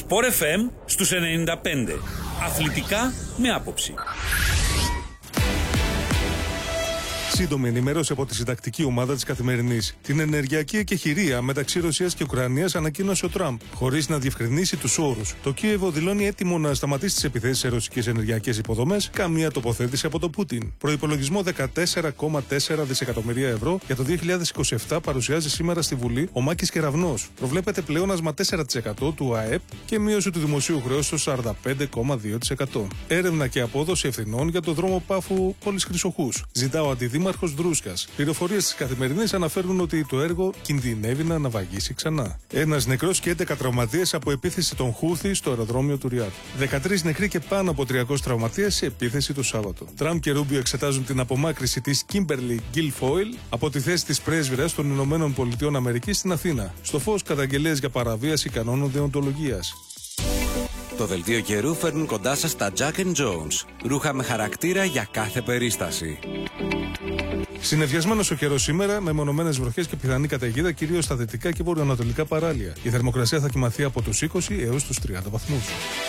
Sport FM στους 95. Αθλητικά με άποψη. Σύντομη ενημέρωση από τη συντακτική ομάδα της Καθημερινής. Την ενεργειακή εκεχηρία μεταξύ Ρωσίας και Ουκρανίας ανακοίνωσε ο Τραμπ, χωρίς να διευκρινίσει τους όρους. Το Κίεβο δηλώνει έτοιμο να σταματήσει τις επιθέσεις σε ρωσικές ενεργειακές υποδομές, καμία τοποθέτηση από τον Πούτιν. Προϋπολογισμό 14,4 δισεκατομμυρία ευρώ για το 2027 παρουσιάζει σήμερα στη Βουλή ο Μάκης Κεραυνός. Προβλέπεται πλεόνασμα 4% του ΑΕΠ και μείωση του δημοσίου χρέους στο 45,2%. Έρευνα και απόδοση ευθυνών για το δρόμο Πάφου Πόλης Χρυσοχούς. Ζητά ο αντιδήμαρχος Δρούσκας. Πληροφορίες της Καθημερινής αναφέρουν ότι το έργο κινδυνεύει να αναβαγίσει ξανά. Ένας νεκρός και 11 τραυματίες από επίθεση των Χούθι στο αεροδρόμιο του Ριάντ. 13 νεκροί και πάνω από 300 τραυματίες σε επίθεση το Σάββατο. Τραμπ και Ρούμπιο εξετάζουν την απομάκρυση της Κίμπερλι Γκίλφόιλ από τη θέση της πρέσβυρας των Ηνωμένων Πολιτειών Αμερικής στην Αθήνα. Στο φως καταγγελίες για παραβίαση κανόνων δεοντολογίας. Το δελτίο καιρού φέρνουν κοντά σας τα Jack & Jones. Ρούχα με χαρακτήρα για κάθε περίσταση. Συννεφιασμένος ο καιρός σήμερα, με μονομένες βροχές και πιθανή καταιγίδα κυρίως στα δυτικά και βορειοανατολικά παράλια. Η θερμοκρασία θα κυμαθεί από τους 20 έως τους 30 βαθμούς.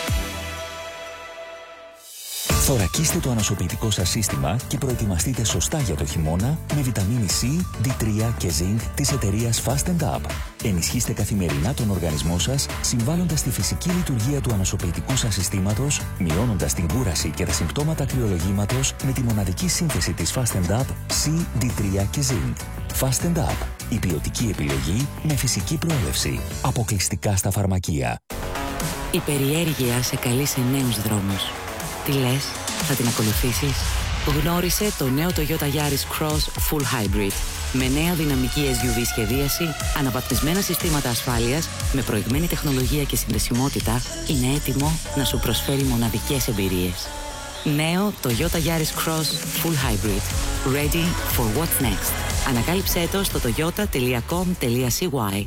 Θωρακίστε το ανασωπητικό σας σύστημα και προετοιμαστείτε σωστά για το χειμώνα με βιταμίνη C, D3 και Zinc της εταιρείας Fast & Up. Ενισχύστε καθημερινά τον οργανισμό σας, συμβάλλοντας στη φυσική λειτουργία του ανασωπητικού σας συστήματος, μειώνοντας την κούραση και τα συμπτώματα κρυολογήματος με τη μοναδική σύνθεση της Fast & Up C, D3 και Zinc. Fast & Up. Η ποιοτική επιλογή με φυσική προέλευση. Αποκλειστικά στα φαρμακεία. Η περιέργεια σε καλεί σε νέους δρόμους. Τι λες, θα την ακολουθήσεις? Γνώρισε το νέο Toyota Yaris Cross Full Hybrid. Με νέα δυναμική SUV σχεδίαση, αναβαθμισμένα συστήματα ασφάλειας, με προηγμένη τεχνολογία και συνδεσιμότητα, είναι έτοιμο να σου προσφέρει μοναδικές εμπειρίες. Νέο Toyota Yaris Cross Full Hybrid. Ready for what's next. Ανακάλυψέ το στο toyota.com.cy.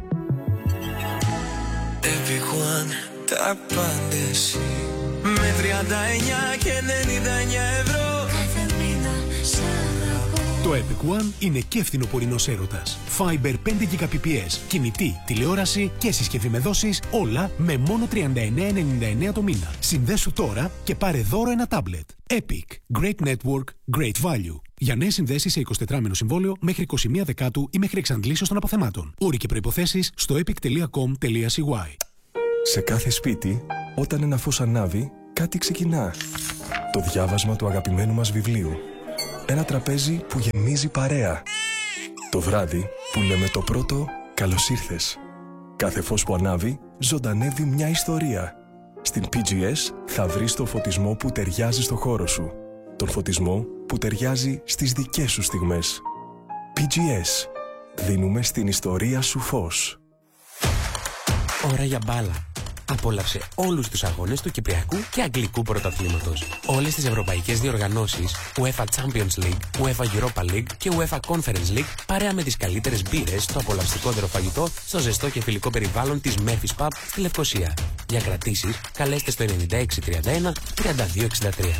Everyone, τα πάντες με 39 και 99 ευρώ κάθε μήνα σ' αγαπώ. Το Epic One είναι και φθινοπορεινός έρωτας. Fiber 5 Gbps, κινητή, τηλεόραση και συσκευή με δόσεις, όλα με μόνο 39,99 το μήνα. Συνδέσου τώρα και πάρε δώρο ένα τάμπλετ. Epic. Great network, great value. Για νέες συνδέσεις σε 24μηνο συμβόλαιο μέχρι 21 Δεκάτου ή μέχρι εξαντλήσεως των αποθεμάτων. Όροι και προϋποθέσεις στο epic.com.cy. Σε κάθε σπίτι, όταν ένα φως ανάβει, κάτι ξεκινά. Το διάβασμα του αγαπημένου μας βιβλίου. Ένα τραπέζι που γεμίζει παρέα. Το βράδυ που λέμε το πρώτο «Καλώς ήρθες». Κάθε φως που ανάβει, ζωντανεύει μια ιστορία. Στην PGS θα βρεις το φωτισμό που ταιριάζει στο χώρο σου. Τον φωτισμό που ταιριάζει στις δικές σου στιγμές. PGS. Δίνουμε στην ιστορία σου φως. Ώρα για μπάλα. Απόλαυσε όλους τους αγώνες του Κυπριακού και Αγγλικού Πρωταθλήματος. Όλες τις ευρωπαϊκές διοργανώσεις, UEFA Champions League, UEFA Europa League και UEFA Conference League, παρέα με τις καλύτερες μπύρες στο απολαυστικότερο φαγητό, στο ζεστό και φιλικό περιβάλλον της Memphis Pub στη Λευκοσία. Για κρατήσεις, καλέστε στο 9631 3263.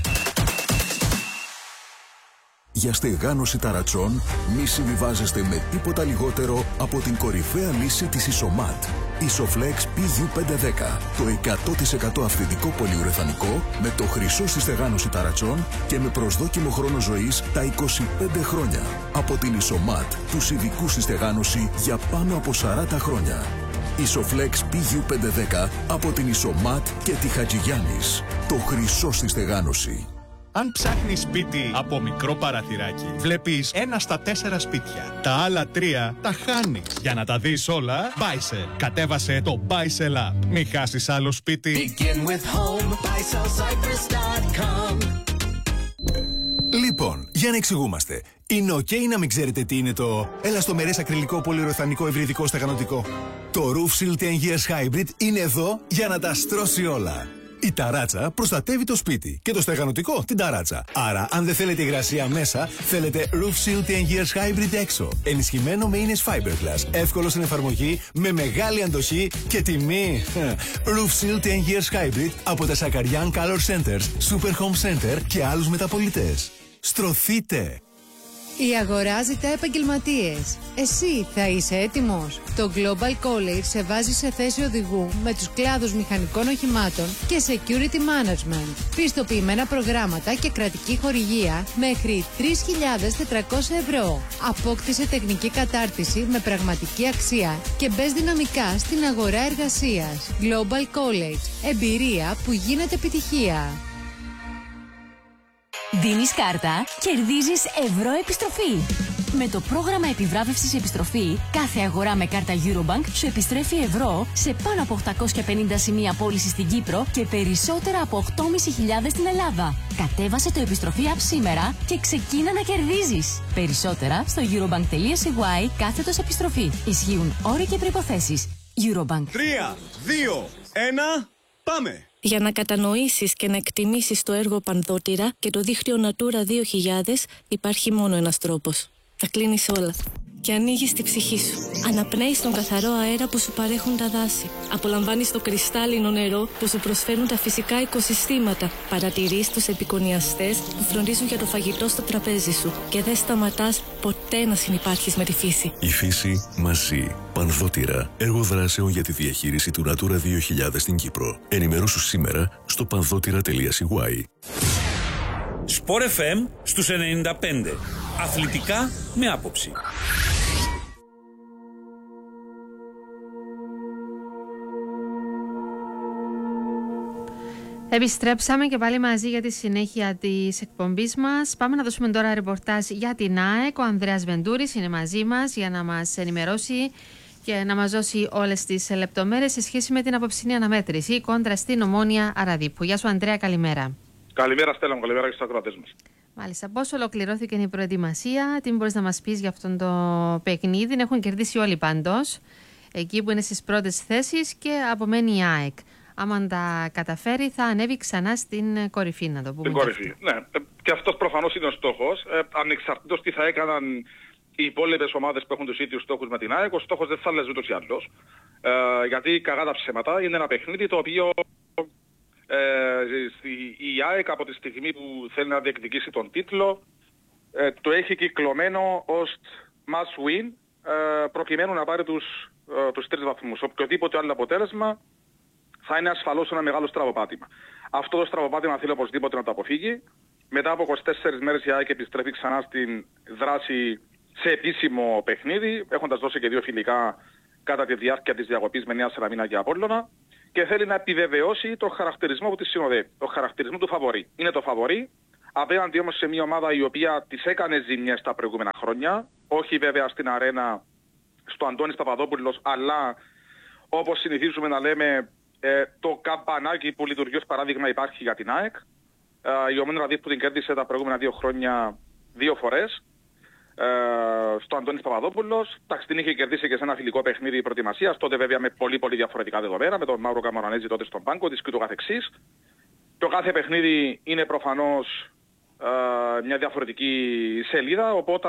Για στεγάνωση ταρατσών μη συμβιβάζεστε με τίποτα λιγότερο από την κορυφαία λύση της Isomat. Isoflex PU510. Το 100% αυθεντικό πολυουρεθανικό με το χρυσό στη στεγάνωση ταρατσών και με προσδόκιμο χρόνο ζωής τα 25 χρόνια. Από την Isomat, τους ειδικούς στη στεγάνωση για πάνω από 40 χρόνια. Isoflex PU510 από την Isomat και τη Χατζηγιάννης. Το χρυσό στη στεγάνωση. Αν ψάχνεις σπίτι από μικρό παραθυράκι, βλέπεις 1 στα 4 σπίτια. Τα άλλα 3 τα χάνεις. Για να τα δεις όλα, Buysell. Κατέβασε το Buysell App. Μην χάσεις άλλο σπίτι. Begin with home, BuySellCyprus.com. Λοιπόν, για να εξηγούμαστε. Είναι ok να μην ξέρετε τι είναι το ελαστομερές ακριλικό πολυουρεθανικό ευρυδικό στεγανοτικό. Το Roof Seal 10 Years Hybrid είναι εδώ για να τα στρώσει όλα. Η ταράτσα προστατεύει το σπίτι και το στεγανοτικό την ταράτσα. Άρα, αν δεν θέλετε υγρασία μέσα, θέλετε Roof Seal 10 Years Hybrid έξω. Ενισχυμένο με ίνες fiberglass, εύκολο στην εφαρμογή, με μεγάλη αντοχή και τιμή. Roof Seal 10 Years Hybrid από τα Sakarian Color Centers, Super Home Center και άλλους μεταπωλητές. Στρωθείτε! Η αγορά ζητά επαγγελματίες. Εσύ θα είσαι έτοιμος? Το Global College σε βάζει σε θέση οδηγού με τους κλάδους μηχανικών οχημάτων και Security Management. Πιστοποιημένα προγράμματα και κρατική χορηγία μέχρι 3.400 ευρώ. Απόκτησε τεχνική κατάρτιση με πραγματική αξία και μπες δυναμικά στην αγορά εργασίας. Global College. Εμπειρία που γίνεται επιτυχία. Δίνεις κάρτα, κερδίζεις ευρώ επιστροφή. Με το πρόγραμμα επιβράβευσης επιστροφή, κάθε αγορά με κάρτα Eurobank σου επιστρέφει ευρώ σε πάνω από 850 σημεία πώληση στην Κύπρο και περισσότερα από 8.500 στην Ελλάδα. Κατέβασε το επιστροφή app σήμερα και ξεκίνα να κερδίζεις. Περισσότερα στο eurobank.cy/επιστροφή. Ισχύουν όροι και προϋποθέσεις. Eurobank. 3, 2, 1, πάμε! Για να κατανοήσεις και να εκτιμήσεις το έργο Πανδότηρα και το δίκτυο Natura 2000 υπάρχει μόνο ένας τρόπος. Τα κλείνεις όλα και ανοίγεις τη ψυχή σου. Αναπνέεις τον καθαρό αέρα που σου παρέχουν τα δάση. Απολαμβάνεις το κρυστάλλινο νερό που σου προσφέρουν τα φυσικά οικοσυστήματα. Παρατηρείς τους επικονιαστές που φροντίζουν για το φαγητό στο τραπέζι σου. Και δεν σταματάς ποτέ να συνυπάρχεις με τη φύση. Η φύση μαζί. Πανδότηρα. Έργο δράσεων για τη διαχείριση του Natura 2000 στην Κύπρο. Ενημερώσου σήμερα στο πανδότηρα.cy. Sport FM στους 95. Αθλητικά με άποψη. Επιστρέψαμε και πάλι μαζί για τη συνέχεια της εκπομπής μας. Πάμε να δώσουμε τώρα ρεπορτάζ για την ΑΕΚ. Ο Ανδρέας Βεντούρης είναι μαζί μας για να μας ενημερώσει και να μας δώσει όλες τις λεπτομέρειες σε σχέση με την απόψινή αναμέτρηση κόντρα στην Ομόνοια Αραδίππου. Γεια σου Ανδρέα, καλημέρα. Καλημέρα Στέλλα μου, καλημέρα και στους ακροατές μας. Μάλιστα, πώς ολοκληρώθηκε η προετοιμασία, τι μπορείς να μας πεις για αυτόν το παιχνίδι? Έχουν κερδίσει όλοι πάντως, εκεί που είναι στις πρώτες θέσεις και απομένει η ΑΕΚ. Άμα τα καταφέρει θα ανέβει ξανά στην κορυφή, να το πούμε. Στην κορυφή, ναι. Και αυτός προφανώς είναι ο στόχος. Ανεξαρτήτως τι θα έκαναν οι υπόλοιπες ομάδες που έχουν τους ίδιους στόχους με την ΑΕΚ, ο στόχος δεν θα αλλάζει ούτως ή άλλως. Γιατί κακά τα ψέματα είναι ένα παιχνίδι το οποίο η ΑΕΚ από τη στιγμή που θέλει να διεκδικήσει τον τίτλο το έχει κυκλωμένο ως must win προκειμένου να πάρει τους 3 βαθμούς. Οποιοδήποτε άλλο αποτέλεσμα θα είναι ασφαλώς ένα μεγάλο στραβοπάτημα. Αυτό το στραβοπάτημα θέλει οπωσδήποτε να το αποφύγει. Μετά από 24 μέρες η ΑΕΚ επιστρέφει ξανά στην δράση σε επίσημο παιχνίδι, έχοντας δώσει και 2 φιλικά κατά τη διάρκεια της διακοπής με Νέα Σαλαμίνα και Απόλλωνα, και θέλει να επιβεβαιώσει τον χαρακτηρισμό που τη συνοδεύει, τον χαρακτηρισμό του φαβορί. Είναι το φαβορί, απέναντι όμως σε μια ομάδα η οποία της έκανε ζημιές τα προηγούμενα χρόνια, όχι βέβαια στην αρένα στο Αντώνης Παπαδόπουλος, αλλά όπως συνηθίζουμε να λέμε το καμπανάκι που λειτουργεί ως παράδειγμα υπάρχει για την ΑΕΚ. Η Ομόνοια Αραδίππου την κέρδισε τα προηγούμενα 2 χρόνια 2 φορές. Στο Αντώνης Παπαδόπουλος. Εντάξει, την είχε κερδίσει και σε ένα φιλικό παιχνίδι προετοιμασίας, τότε βέβαια με πολύ διαφορετικά δεδομένα, με τον Μάουρο Καμαρανέζη τότε στον πάγκο της και το καθεξής. Το κάθε παιχνίδι είναι προφανώς μια διαφορετική σελίδα, οπότε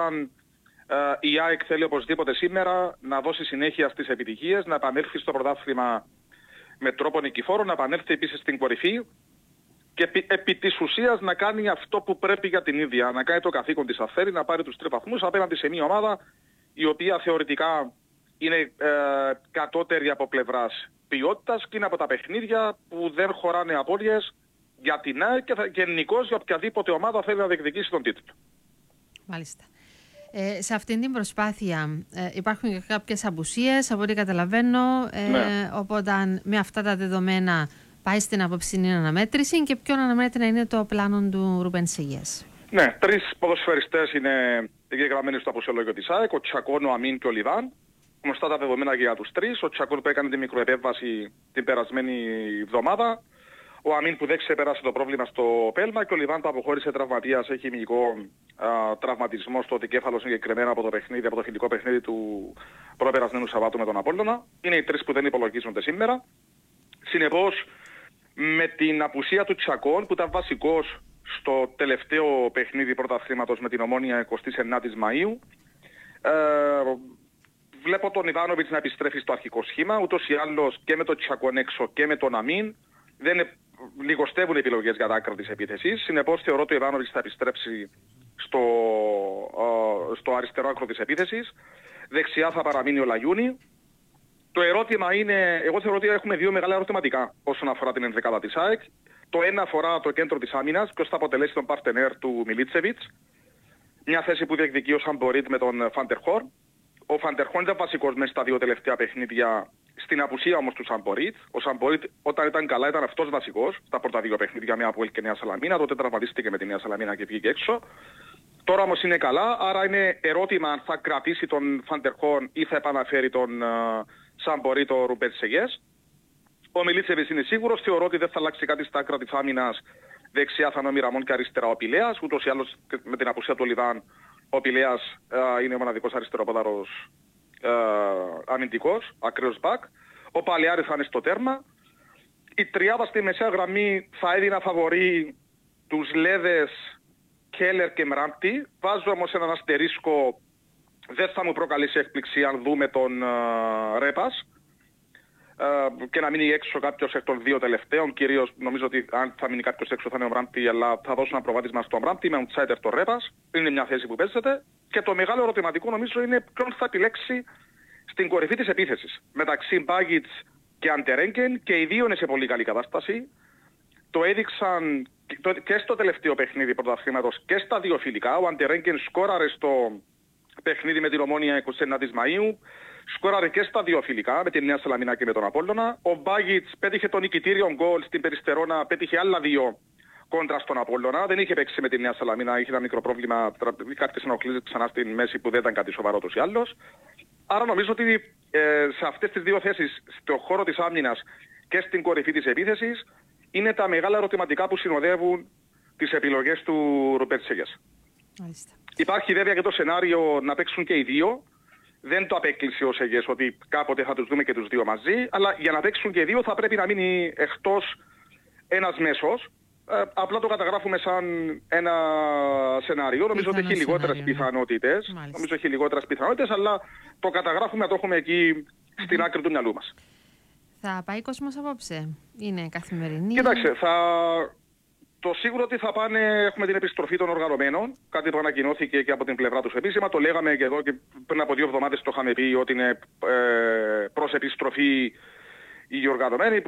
η ΑΕΚ θέλει οπωσδήποτε σήμερα να δώσει συνέχεια στις επιτυχίες, να επανέλθει στο πρωτάθλημα με τρόπο νικηφόρο, να επανέλθει επίσης στην κορυφή και επί της ουσίας να κάνει αυτό που πρέπει για την ίδια, να κάνει το καθήκον της αφαίρει, να πάρει τους 3 βαθμούς απέναντι σε μια ομάδα η οποία θεωρητικά είναι κατώτερη από πλευράς ποιότητας και είναι από τα παιχνίδια που δεν χωράνε απώλειες για την ΑΕΚ και γενικώς για οποιαδήποτε ομάδα θέλει να διεκδικήσει τον τίτλο. Μάλιστα. Σε αυτήν την προσπάθεια υπάρχουν και κάποιες απουσίες από ό,τι καταλαβαίνω, ναι. Οπότε με αυτά τα δεδομένα πάει στην απόψινή αναμέτρηση και ποιον αναμένεται να είναι το πλάνο του Ρούμπεν Σίγιας? Ναι, 3 ποδοσφαιριστές είναι εγγεγραμμένοι στο απουσιολόγιο της ΑΕΚ, ο Τσακών, ο Αμίν και ο Λιβάν. Γνωστά τα δεδομένα και για τους 3. Ο Τσακών που έκανε τη μικροεπέμβαση την περασμένη εβδομάδα. Ο Αμίν που δεν ξεπέρασε το πρόβλημα στο Πέλμα και ο Λιβάν που αποχώρησε τραυματίας, έχει μυϊκό τραυματισμό στο δικέφαλο συγκεκριμένα από το παιχνίδι, από το φιλικό παιχνίδι του προπερασμένου Σαββάτου με τον Απόλλωνα. Είναι οι 3 που δεν υπολογίζονται σήμερα. Συνεπώς, με την απουσία του Τσακών που ήταν βασικός στο τελευταίο παιχνίδι πρωταθλήματος με την Ομόνοια 29 Μαΐου, βλέπω τον Ιβάνοβιτς να επιστρέφει στο αρχικό σχήμα, ούτως ή άλλως και με τον Τσακών έξω και με τον Αμίν. Δεν λιγοστεύουν επιλογές για τα άκρα της επίθεσης. Συνεπώς θεωρώ ότι ο Ιβάνοβιτς θα επιστρέψει στο αριστερό άκρο της επίθεσης. Δεξιά θα παραμείνει ο Λαγιούνι. Το ερώτημα είναι, εγώ θεωρώ ότι έχουμε δύο μεγάλα ερωτηματικά όσον αφορά την ενδεκάδα της ΑΕΚ. Το ένα αφορά το κέντρο της άμυνας, ποιος θα αποτελέσει τον παρτενέρ του Μιλίτσεβιτς. Μια θέση που διεκδικεί ο Σαμπορίτ με τον Φαντερχόρν. Ο Φαντερχόρν ήταν βασικός μέσα στα δύο τελευταία παιχνίδια, στην απουσία όμως του Σαμπορίτ. Ο Σαμπορίτ όταν ήταν καλά ήταν αυτός βασικός στα πρώτα δύο παιχνίδια με Αποέλ και Νέα Σαλαμίνα. Τότε τραυματίστηκε με τη Νέα Σαλαμίνα και βγήκε έξω. Τώρα όμως είναι καλά, άρα είναι ερώτημα αν θα κρατήσει τον Φαντερχόρν ή θα επαναφέρει τον Σαμπορίτ ο Ρουμπέτσεγες. Ο Μιλίτσεβιτς είναι σίγουρος, θεωρώ ότι δεν θα αλλάξει κάτι στα άκρα της άμυνας. Δεξιά θα είναι ο Μιραμόν και αριστερά ο Πηλέας. Ούτως ή άλλως με την απουσία του Λιβάν ο Πηλέας είναι ο μοναδικός αριστεροπόδαρος αμυντικός, ακραίος μπακ. Ο Παλαιάρης θα είναι στο τέρμα. Η τριάδα στη μεσαία γραμμή θα έδινα φαβορί τους Λέδες, Κέλλερ και Μράμπτη. Βάζω όμως έναν αστερίσκο, δεν θα μου προκαλέσει έκπληξη αν δούμε τον Ρέπας και να μείνει έξω κάποιος εκ των δύο τελευταίων. Κυρίως νομίζω ότι αν θα μείνει κάποιος έξω θα είναι ο Μράμπτη, αλλά θα δώσω ένα προβάδισμα στον Μράμπτη με outsider τον Ρέπας. Είναι μια θέση που παίζεται. Και το μεγάλο ερωτηματικό νομίζω είναι ποιον θα επιλέξει στην κορυφή της επίθεσης. Μεταξύ Μπάγιτς και Αντερέγκεν, και οι δύο είναι σε πολύ καλή κατάσταση. Το έδειξαν και στο τελευταίο παιχνίδι πρωταθλήματος και στα δύο φιλικά. Ο Αντερέγκεν σκόραρε στο παιχνίδι με την Ομόνια 29 Μαΐου. Σκόραρε και στα δύο φιλικά με την Νέα Σαλαμίνα και με τον Απόλλωνα. Ο Μπάγιτς πέτυχε τον νικητήριο γκολ στην Περιστερώνα, πέτυχε άλλα δύο κόντρα στον Απόλλωνα. Δεν είχε παίξει με την Νέα Σαλαμίνα, είχε ένα μικρό πρόβλημα, κάποιες ενοχλήσεις ξανά στην μέση που δεν ήταν κάτι σοβαρό τους ή άλλως. Άρα νομίζω ότι σε αυτές τις δύο θέσεις, στο χώρο της άμυνας και στην κορυφή της επίθεσης, είναι τα μεγάλα ερωτηματικά που συνοδεύουν τις επιλογές του Ρουμπέτσεγες. Υπάρχει βέβαια και το σενάριο να παίξουν και οι δύο. Δεν το απέκλεισε ο Σεγές ότι κάποτε θα τους δούμε και τους δύο μαζί, αλλά για να παίξουν και οι δύο θα πρέπει να μείνει εκτός ένας μέσος. Απλά το καταγράφουμε σαν ένα σενάριο. Νομίζω ότι έχει λιγότερες πιθανότητες. Νομίζω έχει λιγότερες πιθανότητες, αλλά το καταγράφουμε να το έχουμε εκεί στην άκρη του μυαλού μας. Θα πάει κόσμος απόψε? Είναι καθημερινή? Κοιτάξτε, το σίγουρο ότι θα πάνε, έχουμε την επιστροφή των οργανωμένων, κάτι που ανακοινώθηκε και από την πλευρά τους επίσημα. Το λέγαμε και εδώ και πριν από 2 εβδομάδες το είχαμε πει ότι είναι προς επιστροφή οι οργανωμένοι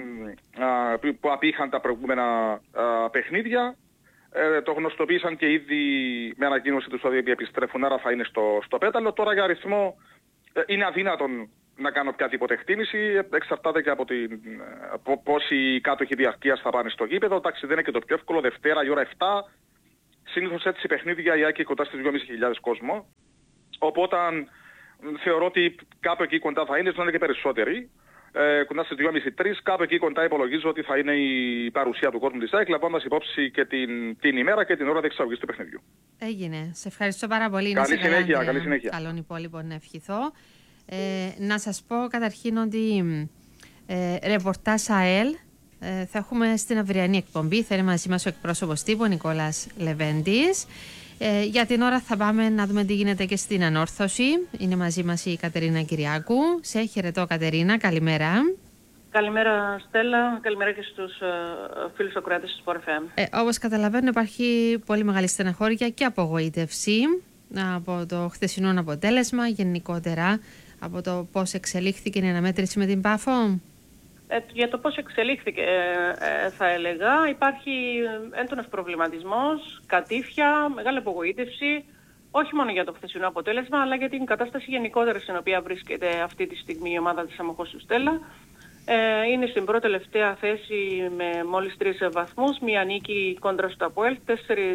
που απήχαν τα προηγούμενα παιχνίδια. Το γνωστοποίησαν και ήδη με ανακοίνωση τους ότι επιστρέφουν, άρα θα είναι στο πέταλο. Τώρα για αριθμό είναι αδύνατον να κάνω οποιαδήποτε εκτίμηση, εξαρτάται και από πόσοι κάτοχοι διαρκείας θα πάνε στο γήπεδο. Εντάξει, δεν είναι και το πιο εύκολο. Δευτέρα η ώρα 7, συνήθως έτσι παιχνίδια η Άκη κοντά στις 2.500 κόσμο. Οπότε θεωρώ ότι κάπου εκεί κοντά θα είναι, είναι και περισσότεροι. Κοντά στις 2.30-3, κάπου εκεί κοντά υπολογίζω ότι θα είναι η παρουσία του κόσμου της ΑΕΚ, λαμβάνοντας υπόψη και την ημέρα και την ώρα διεξαγωγής του παιχνιδιού. Έγινε. Σε ευχαριστώ πάρα πολύ. Καλή συνέχεια. Καλή συνέχεια. Καλών υπόλοιπων να ευχηθώ. Να σας πω καταρχήν ότι ρεπορτάζ ΑΕΛ θα έχουμε στην αυριανή εκπομπή. Θα είναι μαζί μας ο εκπρόσωπος τύπου, ο Νικόλας Λεβέντης. Για την ώρα θα πάμε να δούμε τι γίνεται και στην ανόρθωση. Είναι μαζί μας η Κατερίνα Κυριάκου. Σε χαιρετώ, Κατερίνα, καλημέρα. Καλημέρα, Στέλλα. Καλημέρα και στους φίλους ακροατές του Sport FM. Όπως καταλαβαίνω, υπάρχει πολύ μεγάλη στεναχώρια και απογοήτευση από το χθεσινό αποτέλεσμα, γενικότερα από το πώς εξελίχθηκε η αναμέτρηση με την Πάφο. Για το πώς εξελίχθηκε θα έλεγα, υπάρχει έντονος προβληματισμός, κατήφια, μεγάλη απογοήτευση, όχι μόνο για το χθεσινό αποτέλεσμα, αλλά για την κατάσταση γενικότερα στην οποία βρίσκεται αυτή τη στιγμή η ομάδα της Αμοχώστου Στέλλα. Είναι στην πρώτη τελευταία θέση με μόλις 3 βαθμούς, μία νίκη κόντρα στο Αποέλ, 4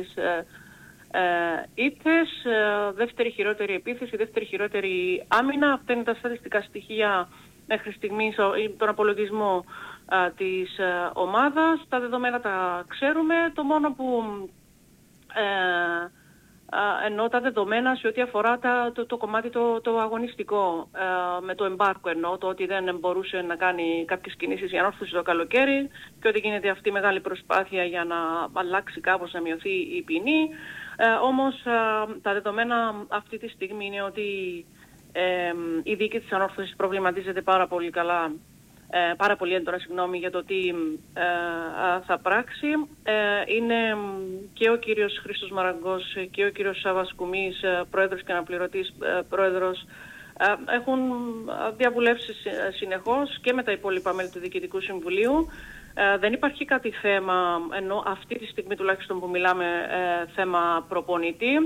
ήττες, δεύτερη χειρότερη επίθεση, δεύτερη χειρότερη άμυνα. Αυτά είναι τα στατιστικά στοιχεία μέχρι στιγμής, τον απολογισμό της ομάδας. Τα δεδομένα τα ξέρουμε. Το μόνο που εννοώ τα δεδομένα σε ό,τι αφορά το κομμάτι το αγωνιστικό, με το εμπάρκο εννοώ, το ότι δεν μπορούσε να κάνει κάποιες κινήσεις για ανόρθωση το καλοκαίρι και ότι γίνεται αυτή η μεγάλη προσπάθεια για να αλλάξει κάπως, να μειωθεί η ποινή. Όμως τα δεδομένα αυτή τη στιγμή είναι ότι η δίκη της ανόρθωσης προβληματίζεται πάρα πολύ καλά πάρα πολύ έντονα για το τι θα πράξει. Είναι και ο κύριος Χρήστος Μαραγκός και ο κύριος Σάββας Κουμής, πρόεδρος και αναπληρωτής πρόεδρος, έχουν διαβουλεύσει συνεχώς και με τα υπόλοιπα μέλη του Διοικητικού Συμβουλίου. Δεν υπάρχει κάτι θέμα, ενώ αυτή τη στιγμή τουλάχιστον που μιλάμε, θέμα προπονητή.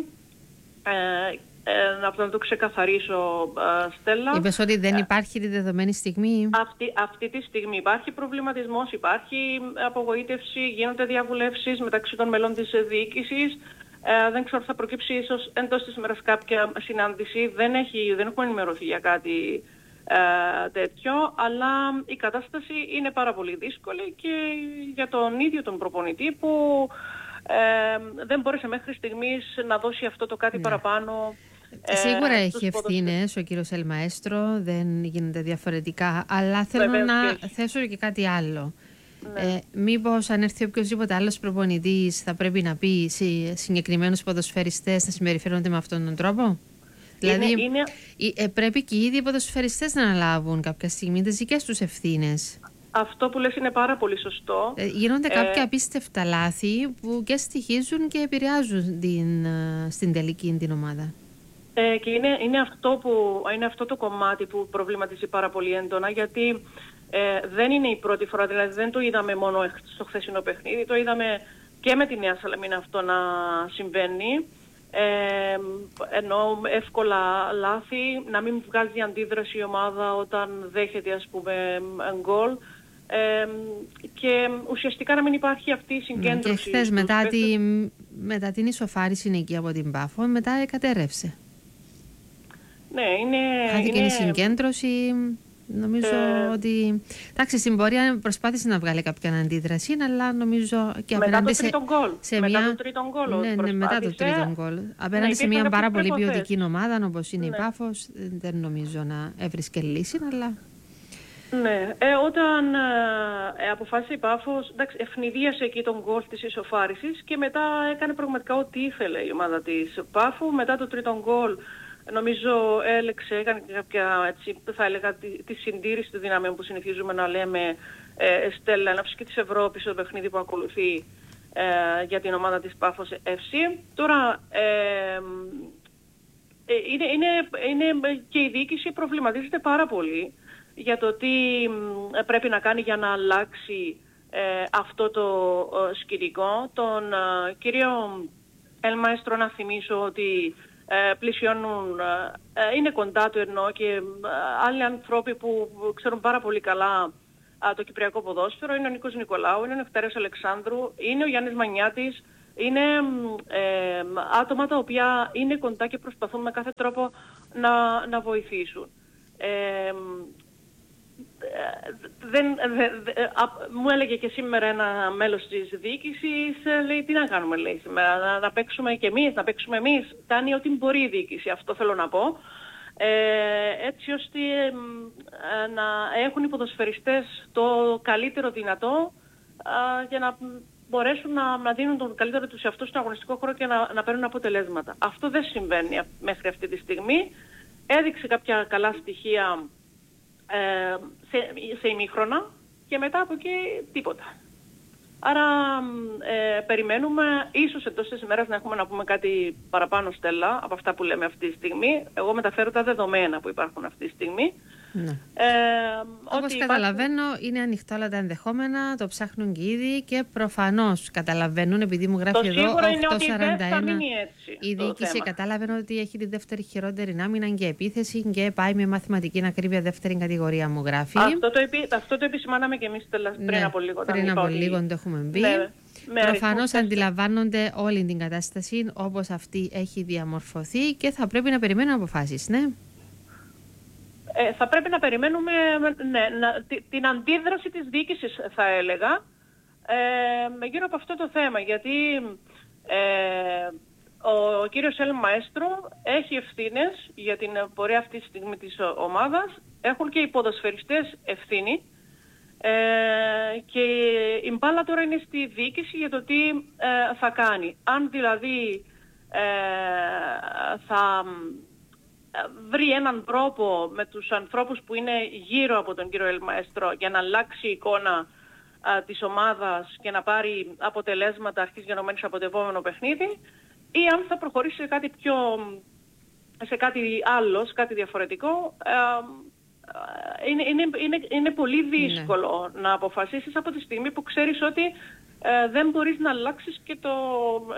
Να το ξεκαθαρίσω, Στέλλα. Είπες ότι δεν υπάρχει τη δεδομένη στιγμή. Αυτή τη στιγμή υπάρχει προβληματισμός, υπάρχει απογοήτευση, γίνονται διαβουλεύσεις μεταξύ των μελών της διοίκησης. Δεν ξέρω, θα προκύψει ίσως εντός της ημέρας κάποια συνάντηση. Δεν έχουμε ενημερωθεί για κάτι τέτοιο, αλλά η κατάσταση είναι πάρα πολύ δύσκολη και για τον ίδιο τον προπονητή που δεν μπόρεσε μέχρι στιγμής να δώσει αυτό το κάτι παραπάνω. Σίγουρα έχει ευθύνες ο κύριος Ελμαέστρο, δεν γίνεται διαφορετικά, αλλά θέλω να θέσω και κάτι άλλο. Μήπως αν έρθει οποιοδήποτε άλλος προπονητής θα πρέπει να πει σε συγκεκριμένους ποδοσφαιριστές να συμπεριφέρονται με αυτόν τον τρόπο? Δηλαδή πρέπει και οι ίδιοι ποδοσφαιριστές να αναλάβουν κάποια στιγμή τις δικές τους ευθύνες. Αυτό που λες είναι πάρα πολύ σωστό. Γίνονται κάποια απίστευτα λάθη που και στοιχίζουν και επηρεάζουν στην τελική την ομάδα. Και είναι αυτό το κομμάτι που προβληματίζει πάρα πολύ έντονα, γιατί δεν είναι η πρώτη φορά, δηλαδή δεν το είδαμε μόνο στο χθεσινό παιχνίδι, το είδαμε και με τη Νέα Σαλαμίνα αυτό να συμβαίνει, ενώ εύκολα λάθη, να μην βγάζει αντίδραση η ομάδα όταν δέχεται, ας πούμε, γκολ, και ουσιαστικά να μην υπάρχει αυτή η συγκέντρωση. Και χθες μετά την ισοφάριση εκεί από την Πάφο, μετά κατέρευσε. Ναι, χάθηκε η συγκέντρωση. Νομίζω ότι. Εντάξει, στην πορεία προσπάθησε να βγάλει κάποια αντίδραση, αλλά νομίζω και απέναντι σε. Μετά το τρίτο γκολ. Ναι, μετά το τρίτο γκολ. Απέναντι σε μια πάρα πολύ ποιοτική ομάδα όπως είναι η Πάφος, δεν νομίζω να έβρισκε λύση, αλλά. Ναι, όταν αποφάσισε η Πάφος, ευνηδίασε εκεί τον γκολ της ισοφάρισης και μετά έκανε πραγματικά ό,τι ήθελε η ομάδα της Πάφου. Μετά το τρίτο γκολ, νομίζω έκανε κάποια, έτσι, θα έλεγα, τη συντήρηση των δυνάμεων που συνηθίζουμε να λέμε, Στέλλα, εν και της Ευρώπης, στο παιχνίδι που ακολουθεί για την ομάδα της Πάφος FC. Τώρα, είναι και η διοίκηση προβληματίζεται πάρα πολύ για το τι πρέπει να κάνει για να αλλάξει αυτό το σκηνικό. Τον κύριο Ελμαέστρο, να θυμίσω ότι πλησιώνουν, είναι κοντά του ενώ και άλλοι άνθρωποι που ξέρουν πάρα πολύ καλά το κυπριακό ποδόσφαιρο. Είναι ο Νίκος Νικολάου, είναι ο Νεκτάριος Αλεξάνδρου, είναι ο Γιάννης Μανιάτης. Είναι άτομα τα οποία είναι κοντά και προσπαθούν με κάθε τρόπο να βοηθήσουν. Μου έλεγε και σήμερα ένα μέλος της διοίκησης, λέει, τι να κάνουμε, λέει, σήμερα, να παίξουμε κι εμείς, να παίξουμε εμείς. Κάνει ό,τι μπορεί η διοίκηση, αυτό θέλω να πω, έτσι ώστε να έχουν οι ποδοσφαιριστές το καλύτερο δυνατό για να μπορέσουν να δίνουν τον καλύτερο τους εαυτούς στον αγωνιστικό χώρο και να παίρνουν αποτελέσματα. Αυτό δεν συμβαίνει μέχρι αυτή τη στιγμή. Έδειξε κάποια καλά στοιχεία σε ημίχρονα και μετά από εκεί τίποτα. Άρα περιμένουμε ίσως εντός της ημέρας να έχουμε να πούμε κάτι παραπάνω, Στέλλα, από αυτά που λέμε αυτή τη στιγμή. Εγώ μεταφέρω τα δεδομένα που υπάρχουν αυτή τη στιγμή. Ναι. Όπως καταλαβαίνω, είναι ανοιχτά όλα τα ενδεχόμενα, το ψάχνουν και ήδη και προφανώς καταλαβαίνουν, επειδή μου γράφει εδώ 8:41. Η διοίκηση κατάλαβε ότι έχει τη δεύτερη χειρότερη άμυνα και επίθεση και πάει με μαθηματική ακρίβεια δεύτερη κατηγορία, μου γράφει. Αυτό το επισημάναμε και εμείς πριν από λίγο. Πριν από λίγο το έχουμε μπει. Προφανώς αντιλαμβάνονται όλη την κατάσταση όπως αυτή έχει διαμορφωθεί και θα πρέπει να περιμένουν αποφάσεις, ναι. Θα πρέπει να περιμένουμε την αντίδραση της διοίκησης, θα έλεγα, γύρω από αυτό το θέμα. Γιατί ο κύριος Ελμαέστρο έχει ευθύνες για την πορεία αυτή τη στιγμή της ομάδας. Έχουν και οι ποδοσφαιριστές ευθύνη. Και η μπάλα τώρα είναι στη διοίκηση για το τι θα κάνει. Αν δηλαδή θα βρει έναν τρόπο με τους ανθρώπους που είναι γύρω από τον κύριο Ελμαέστρο για να αλλάξει η εικόνα της ομάδας και να πάρει αποτελέσματα αρχής γενομένης από το επόμενο παιχνίδι, ή αν θα προχωρήσει σε κάτι σε κάτι άλλο, σε κάτι διαφορετικό. Είναι πολύ δύσκολο να αποφασίσεις από τη στιγμή που ξέρεις ότι δεν μπορείς να αλλάξεις και